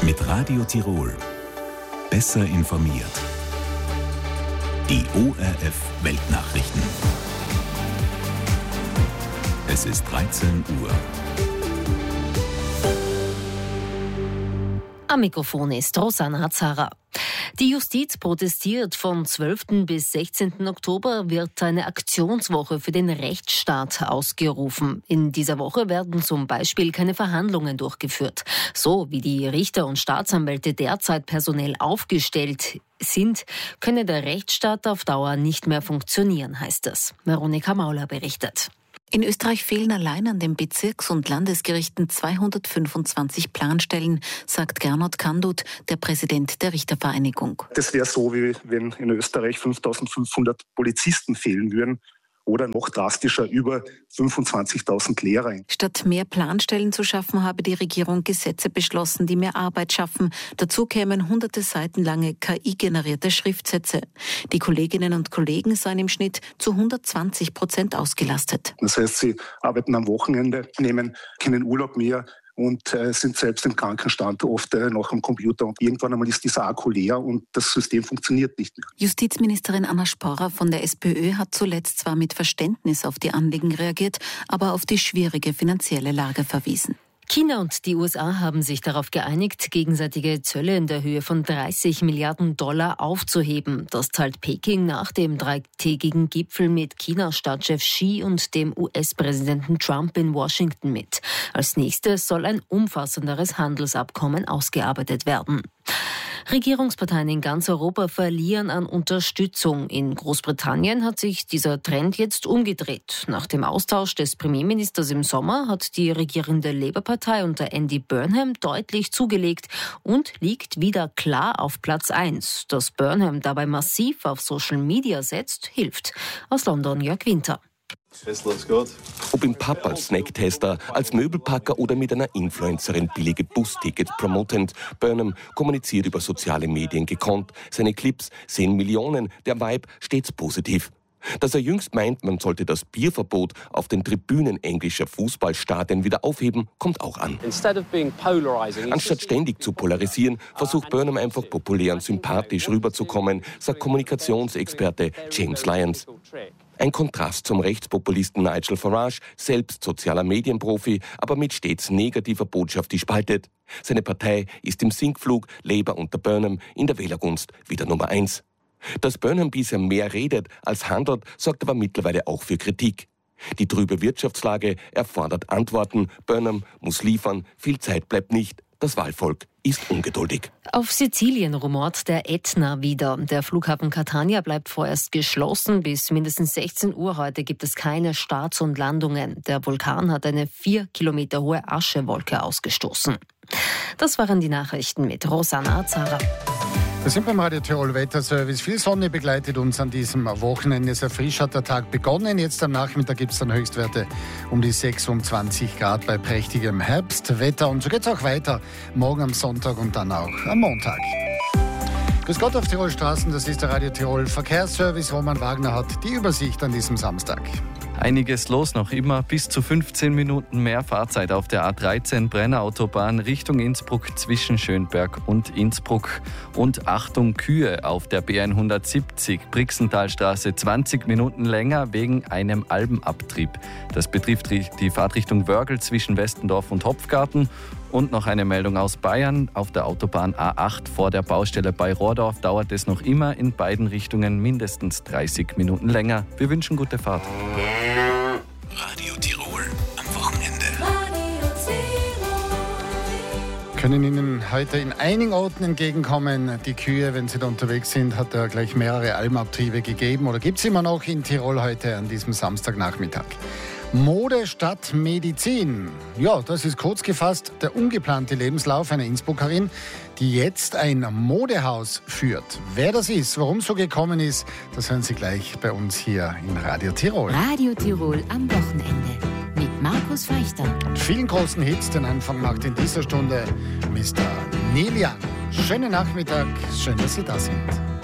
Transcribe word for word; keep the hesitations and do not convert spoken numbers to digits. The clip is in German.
Mit Radio Tirol. Besser informiert. Die O R F Weltnachrichten. Es ist dreizehn Uhr. Am Mikrofon ist Rosanna Zara. Die Justiz protestiert. Vom zwölften bis sechzehnten Oktober wird eine Aktionswoche für den Rechtsstaat ausgerufen. In dieser Woche werden zum Beispiel keine Verhandlungen durchgeführt. So wie die Richter und Staatsanwälte derzeit personell aufgestellt sind, könne der Rechtsstaat auf Dauer nicht mehr funktionieren, heißt es. Veronika Mauler berichtet. In Österreich fehlen allein an den Bezirks- und Landesgerichten zweihundertfünfundzwanzig Planstellen, sagt Gernot Kandut, der Präsident der Richtervereinigung. Das wäre so, wie wenn in Österreich fünftausendfünfhundert Polizisten fehlen würden. Oder noch drastischer, über fünfundzwanzigtausend Lehrer. Statt mehr Planstellen zu schaffen, habe die Regierung Gesetze beschlossen, die mehr Arbeit schaffen. Dazu kämen hunderte Seiten lange K I-generierte Schriftsätze. Die Kolleginnen und Kollegen seien im Schnitt zu hundertzwanzig Prozent ausgelastet. Das heißt, sie arbeiten am Wochenende, nehmen keinen Urlaub mehr und äh, sind selbst im Krankenstand oft äh, noch am Computer. Und irgendwann einmal ist dieser Akku leer und das System funktioniert nicht mehr. Justizministerin Anna Sporrer von der SPÖ hat zuletzt zwar mit Verständnis auf die Anliegen reagiert, aber auf die schwierige finanzielle Lage verwiesen. China und die U S A haben sich darauf geeinigt, gegenseitige Zölle in der Höhe von dreißig Milliarden Dollar aufzuheben. Das teilt Peking nach dem dreitägigen Gipfel mit China-Staatschef Xi und dem U S-Präsidenten Trump in Washington mit. Als nächstes soll ein umfassenderes Handelsabkommen ausgearbeitet werden. Regierungsparteien in ganz Europa verlieren an Unterstützung. In Großbritannien hat sich dieser Trend jetzt umgedreht. Nach dem Austausch des Premierministers im Sommer hat die regierende Labour-Partei unter Andy Burnham deutlich zugelegt und liegt wieder klar auf Platz eins. Dass Burnham dabei massiv auf Social Media setzt, hilft. Aus London Jörg Winter. Ob im Pub als Snacktester, als Möbelpacker oder mit einer Influencerin billige Bustickets promotend, Burnham kommuniziert über soziale Medien gekonnt. Seine Clips sehen Millionen, der Vibe stets positiv. Dass er jüngst meint, man sollte das Bierverbot auf den Tribünen englischer Fußballstadien wieder aufheben, kommt auch an. Anstatt ständig zu polarisieren, versucht Burnham einfach populär und sympathisch rüberzukommen, sagt Kommunikationsexperte James Lyons. Ein Kontrast zum Rechtspopulisten Nigel Farage, selbst sozialer Medienprofi, aber mit stets negativer Botschaft, die spaltet. Seine Partei ist im Sinkflug, Labour unter Burnham in der Wählergunst wieder Nummer eins. Dass Burnham bisher mehr redet als handelt, sorgt aber mittlerweile auch für Kritik. Die trübe Wirtschaftslage erfordert Antworten. Burnham muss liefern, viel Zeit bleibt nicht. Das Wahlvolk ist ungeduldig. Auf Sizilien rumort der Ätna wieder. Der Flughafen Catania bleibt vorerst geschlossen. Bis mindestens sechzehn Uhr heute gibt es keine Starts und Landungen. Der Vulkan hat eine vier Kilometer hohe Aschewolke ausgestoßen. Das waren die Nachrichten mit Rosanna Zara. Wir sind beim Radio Tirol Wetterservice. Viel Sonne begleitet uns an diesem Wochenende. Sehr frisch hat der Tag begonnen. Jetzt am Nachmittag gibt es dann Höchstwerte um die sechsundzwanzig Grad bei prächtigem Herbstwetter. Und so geht es auch weiter. Morgen am Sonntag und dann auch am Montag. Grüß Gott auf Tirol Straßen. Das ist der Radio Tirol Verkehrsservice. Roman Wagner hat die Übersicht an diesem Samstag. Einiges los noch immer, bis zu fünfzehn Minuten mehr Fahrzeit auf der A dreizehn Brenner-Autobahn Richtung Innsbruck zwischen Schönberg und Innsbruck. Und Achtung Kühe auf der B hundertsiebzig Brixentalstraße zwanzig Minuten länger wegen einem Albenabtrieb. Das betrifft die Fahrtrichtung Wörgl zwischen Westendorf und Hopfgarten. Und noch eine Meldung aus Bayern. Auf der Autobahn A acht vor der Baustelle bei Rohrdorf dauert es noch immer in beiden Richtungen mindestens dreißig Minuten länger. Wir wünschen gute Fahrt. Radio Tirol am Wochenende. Können Ihnen heute in einigen Orten entgegenkommen. Die Kühe, wenn Sie da unterwegs sind, hat er gleich mehrere Albenabtriebe gegeben oder gibt es immer noch in Tirol heute an diesem Samstagnachmittag. Mode statt Medizin. Ja, das ist kurz gefasst der ungeplante Lebenslauf einer Innsbruckerin, die jetzt ein Modehaus führt. Wer das ist, warum so gekommen ist, das hören Sie gleich bei uns hier in Radio Tirol. Radio Tirol am Wochenende mit Markus Feichter. Und vielen großen Hits, den Anfang macht in dieser Stunde Mister Neil Young. Schönen Nachmittag, schön, dass Sie da sind.